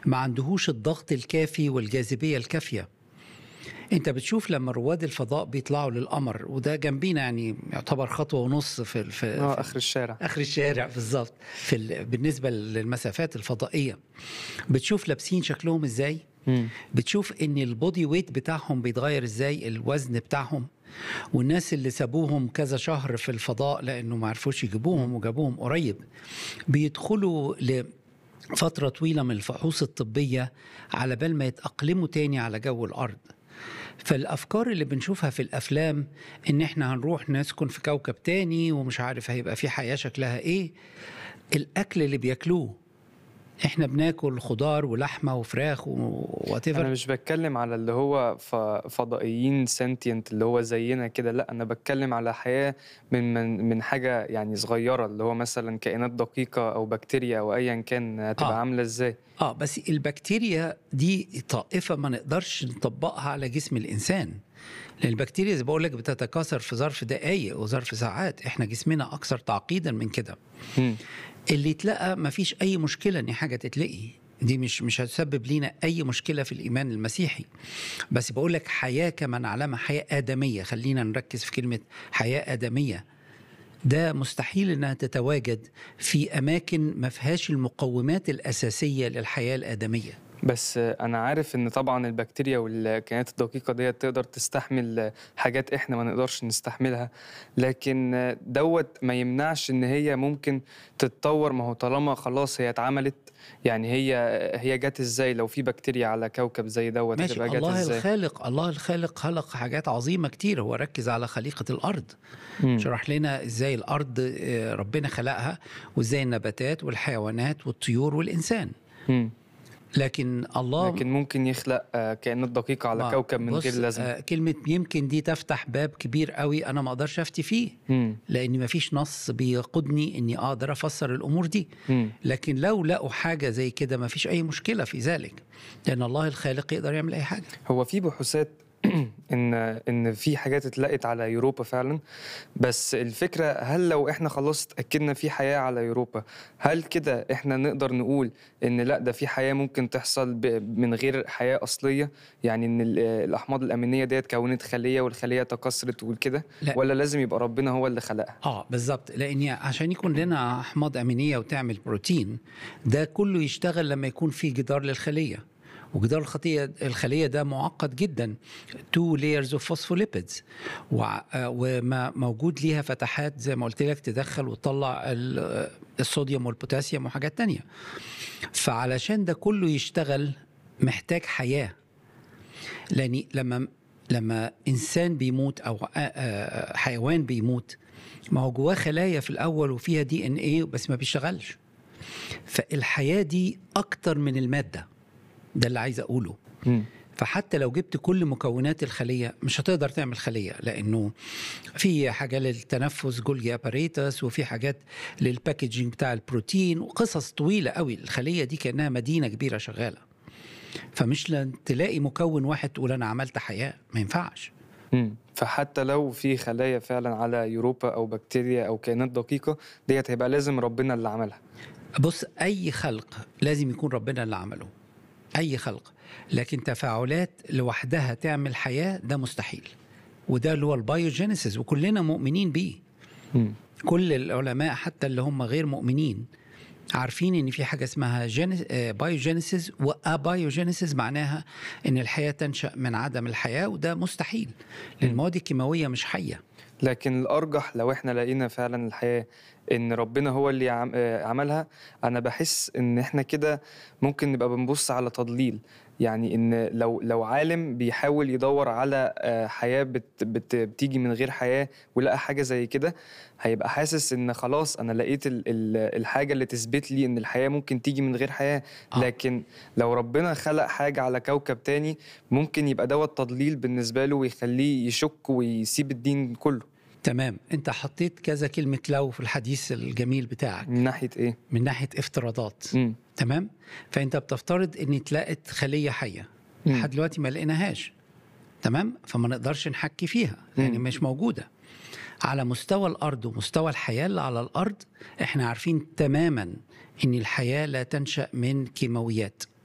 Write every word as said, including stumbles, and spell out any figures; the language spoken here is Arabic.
ما عندهوش الضغط الكافي والجاذبية الكافية. انت بتشوف لما رواد الفضاء بيطلعوا للقمر، وده جنبينا يعني يعتبر خطوة ونص في, في, اه في اخر الشارع اخر الشارع بالظبط، في ال... بالنسبة للمسافات الفضائية، بتشوف لابسين شكلهم ازاي، مم. بتشوف ان البودي ويت بتاعهم بيتغير ازاي، الوزن بتاعهم. والناس اللي سابوهم كذا شهر في الفضاء لانه ما عرفوش يجيبوهم وجابوهم قريب، بيدخلوا لفترة طويلة من الفحوص الطبية على بال ما يتأقلموا تاني على جو الأرض. فالأفكار اللي بنشوفها في الأفلام إن إحنا هنروح نسكن في كوكب تاني ومش عارف هيبقى في حياة شكلها إيه، الأكل اللي بياكلوه، إحنا بناكل خضار ولحمة وفراخ انا وواتيفر. مش بتكلم على اللي هو ف- فضائيين سنتينت اللي هو زينا كده، لا انا بتكلم على حياة من من من حاجة يعني صغيرة، اللي هو مثلا كائنات دقيقة او بكتيريا او ايا كان، هتبقى آه عاملة ازاي؟ آه بس البكتيريا دي طائفة ما نقدرش نطبقها على جسم الإنسان، لأن البكتيريا زي بقول لك بتتكاثر في ظرف دقايق وظرف ساعات، إحنا جسمنا أكثر تعقيدا من كده. مم. اللي يتلقى ما فيش أي مشكلة إن حاجة تتلقي، دي مش مش هتسبب لينا أي مشكلة في الإيمان المسيحي. بس بقول لك حياة كما نعلمها، حياة آدمية، خلينا نركز في كلمة حياة آدمية، ده مستحيل إنها تتواجد في أماكن ما فيهاش المقومات الأساسية للحياة الآدمية. بس انا عارف ان طبعا البكتيريا والكائنات الدقيقة دي تقدر تستحمل حاجات احنا ما نقدرش نستحملها، لكن دوت ما يمنعش ان هي ممكن تتطور. ما هو طالما خلاص هي اتعملت، يعني هي هي جت ازاي؟ لو في بكتيريا على كوكب زي دوت ماشي، هتبقى جت الله ازاي؟ الخالق الله الخالق خلق حاجات عظيمة كتير، هو ركز على خليقة الأرض، مم. شرح لنا ازاي الأرض آه، ربنا خلقها، وازاي النباتات والحيوانات والطيور والإنسان. مم. لكن الله لكن ممكن يخلق آه، كائنات دقيقة على ما كوكب من غير بص لازمة. آه، كلمة يمكن دي تفتح باب كبير قوي أنا ما أقدرش أفتي فيه، مم. لأن ما فيش نص بيقودني أني أقدر أفسر الأمور دي. مم. لكن لو لقوا حاجة زي كده ما فيش أي مشكلة في ذلك، لأن الله الخالق يقدر يعمل أي حاجة. هو في بحوثات ان ان في حاجات اتلقت على يوروبا فعلا، بس الفكره هل لو احنا خلاص اتاكدنا في حياه على يوروبا، هل كده احنا نقدر نقول ان لا ده في حياه ممكن تحصل ب- من غير حياه اصليه؟ يعني ان ال- الاحماض الامينيه ديت كونت خليه والخليه تكاثرت وكده، لا ولا لازم يبقى ربنا هو اللي خلقها؟ اه بالظبط، لان عشان يكون لنا احماض امينيه وتعمل بروتين، ده كله يشتغل لما يكون في جدار للخليه، وجدار الخليه الخليه ده معقد جدا، تو layers of phospholipids، وع- آه، وما موجود ليها فتحات زي ما قلت لك تدخل وتطلع ال- آه، الصوديوم والبوتاسيوم وحاجات تانية. فعلشان ده كله يشتغل محتاج حياه، لأن لما لما إنسان بيموت أو آه، آه، حيوان بيموت، ما هو جواه خلايا في الأول وفيها دي إن إيه بس ما بيشتغلش. فالحياة دي أكتر من المادة، ده اللي عايز أقوله. مم. فحتى لو جبت كل مكونات الخلية مش هتقدر تعمل خلية، لأنه في حاجة للتنفس جولجي أباريتس، وفي حاجات للباكيجينج بتاع البروتين، وقصص طويلة قوي. الخلية دي كأنها مدينة كبيرة شغالة، فمش لن تلاقي مكون واحد تقول أنا عملت حياة، ما ينفعش. مم. فحتى لو في خلايا فعلا على يوروبا او بكتيريا او كائنات دقيقه، ديت هيبقى لازم ربنا اللي عملها. بص، أي خلق لازم يكون ربنا اللي عمله، أي خلق، لكن تفاعلات لوحدها تعمل حياة ده مستحيل، وده اللي هو البايوجينيسيس، وكلنا مؤمنين بيه. مم. كل العلماء حتى اللي هم غير مؤمنين عارفين ان في حاجه اسمها بايوجينيسيس وابايوجينيسيس، معناها ان الحياه تنشا من عدم الحياه، وده مستحيل لان المواد الكيماويه مش حيه. لكن الأرجح لو إحنا لقينا فعلا الحياة إن ربنا هو اللي عم- آه، عملها، أنا بحس إن إحنا كده ممكن نبقى بنبص على تضليل. يعني إن لو لو عالم بيحاول يدور على آه، حياة بت بت بتيجي من غير حياة ولقى حاجة زي كده، هيبقى حاسس إن خلاص أنا لقيت ال ال الحاجة اللي تثبت لي إن الحياة ممكن تيجي من غير حياة. آه. لكن لو ربنا خلق حاجة على كوكب تاني، ممكن يبقى دوت تضليل بالنسبة له ويخليه يشك ويسيب الدين كله. تمام، انت حطيت كذا كلمه لو في الحديث الجميل بتاعك، من ناحية إيه؟ من ناحيه افتراضات. مم. تمام، فانت بتفترض ان اتلقت خليه حيه، مم. لحد دلوقتي ما لقيناهاش، تمام، فما نقدرش نحكي فيها يعني مم. مش موجوده. على مستوى الارض ومستوى الحياه اللي على الارض، احنا عارفين تماما ان الحياه لا تنشا من كيماويات،